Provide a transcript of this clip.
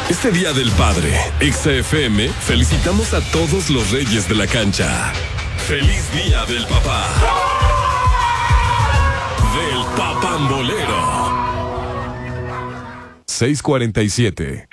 Este Día del Padre, XFM, felicitamos a todos los reyes de la cancha. ¡Feliz Día del Papá! Del Papambolero. 6:47